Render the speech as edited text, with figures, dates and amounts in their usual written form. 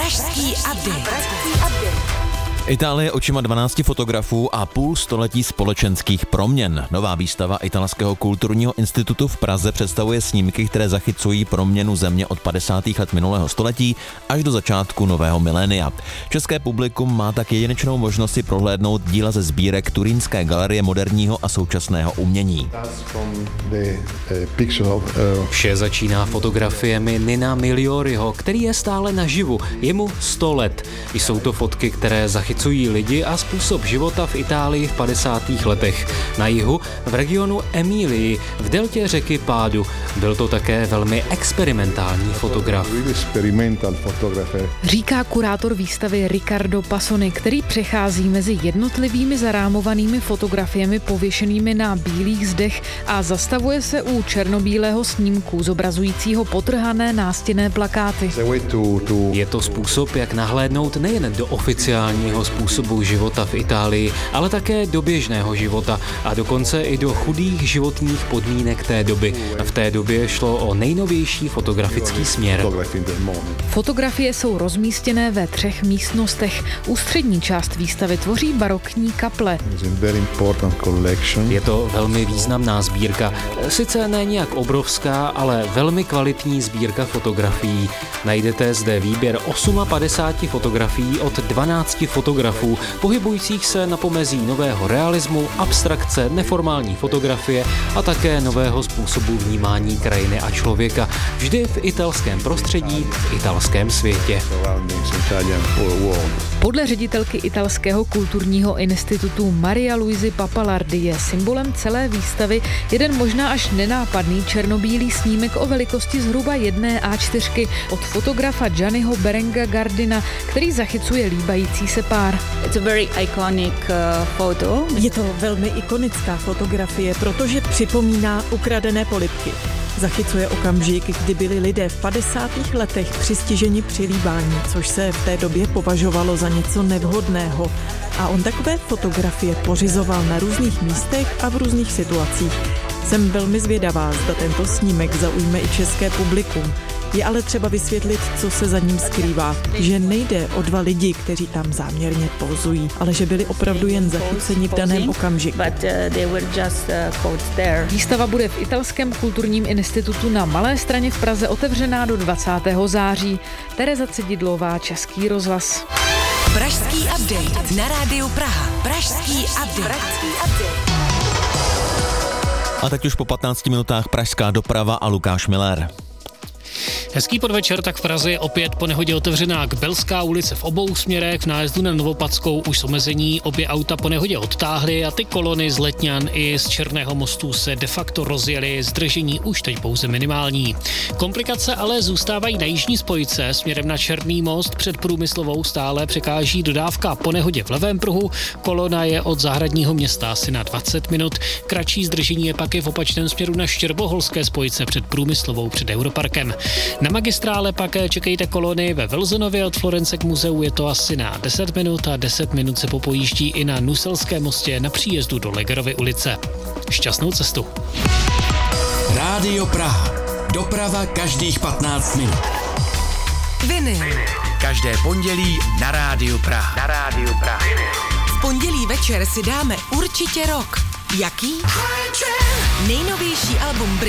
Pražský update. Itálie očima 12 fotografů a půl století společenských proměn. Nová výstava Italského kulturního institutu v Praze představuje snímky, které zachycují proměnu země od 50. let minulého století až do začátku nového milénia. České publikum má tak jedinečnou možnost si prohlédnout díla ze sbírek Turínské galerie moderního a současného umění. Vše začíná fotografiemi Nina Miglioriho, který je stále naživu. Je mu 100 let. Jsou to fotky, které zachycují lidi a způsob života v Itálii v 50. letech. Na jihu, v regionu Emílii, v deltě řeky Pádu. Byl to také velmi experimentální fotograf. Říká kurátor výstavy Riccardo Passoni, který přechází mezi jednotlivými zarámovanými fotografiemi pověšenými na bílých zdech a zastavuje se u černobílého snímku zobrazujícího potrhané nástěnné plakáty. Je to způsob, jak nahlédnout nejen do oficiálního způsobu života v Itálii, ale také do běžného života a dokonce i do chudých životních podmínek té doby. V té době šlo o nejnovější fotografický směr. Fotografie jsou rozmístěné ve 3 místnostech. Ústřední část výstavy tvoří barokní kaple. Je to velmi významná sbírka. Sice ne nějak obrovská, ale velmi kvalitní sbírka fotografií. Najdete zde výběr 58 fotografií od 12 fotografů, pohybujících se na pomezí nového realismu, abstrakce, neformální fotografie a také nového způsobu vnímání krajiny a člověka. Vždy v italském prostředí, v italském světě. Podle ředitelky Italského kulturního institutu Maria Luisi Papalardi je symbolem celé výstavy jeden možná až nenápadný černobílý snímek o velikosti zhruba 1 A4 od fotografa Gianniho Berenga Gardina, který zachycuje líbající se pár. Je to velmi ikonická fotografie, protože připomíná ukradené polibky. Zachycuje okamžik, kdy byli lidé v 50. letech přistiženi při líbání, což se v té době považovalo za něco nevhodného. A on takové fotografie pořizoval na různých místech a v různých situacích. Jsem velmi zvědavá, zda tento snímek zaujme i české publikum. Je ale třeba vysvětlit, co se za ním skrývá. Že nejde o 2 lidi, kteří tam záměrně pozují, ale že byli opravdu jen zachyceni v daném okamžiku. Výstava bude v Italském kulturním institutu na Malé Straně v Praze otevřená do 20. září. Tereza Cididlová, Český rozhlas. Pražský update na rádiu Praha. Pražský update. A teď už po 15 minutách pražská doprava a Lukáš Miller. Hezký podvečer, tak v Praze je opět po nehodě otevřená Kbelská ulice v obou směrech. V nájezdu na Novopadskou už s omezení, obě auta po nehodě odtáhly a ty kolony z Letňan i z Černého mostu se de facto rozjely, zdržení už teď pouze minimální. Komplikace ale zůstávají na jižní spojce směrem na Černý most, před Průmyslovou stále překáží dodávka po nehodě v levém pruhu, kolona je od Zahradního Města asi na 20 minut, kratší zdržení je pak i v opačném směru na Štěrboholské spojce před Průmyslovou před Europarkem. Na magistrále pak čekejte kolony ve Velzenově od Florence k muzeu, je to asi na 10 minut a 10 minut se popojíždí i na Nuselském mostě na příjezdu do Legerovy ulice. Šťastnou cestu. Rádio Praha. Doprava každých 15 minut. Vinyl. Každé pondělí na Rádiu Praha. V pondělí večer si dáme určitě rock. Jaký? Nejnovější album